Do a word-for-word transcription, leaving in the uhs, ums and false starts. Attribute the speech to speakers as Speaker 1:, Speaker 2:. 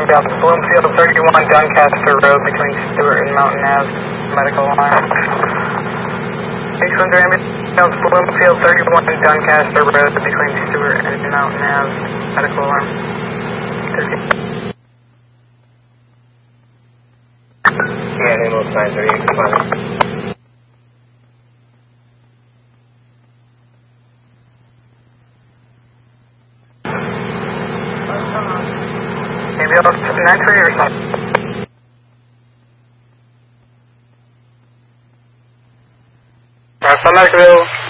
Speaker 1: Yeah, Bloomfield thirty-one, Doncaster Road between Stewart and Mountain Ave, medical alarm. six one three ambulance, Bloomfield thirty-one, Doncaster Road between Stewart and Mountain Ave, medical alarm.
Speaker 2: Yeah, ambulance nine thirty-eight, come on.
Speaker 1: Ambulance nine three or something?
Speaker 2: Uh, Summerville.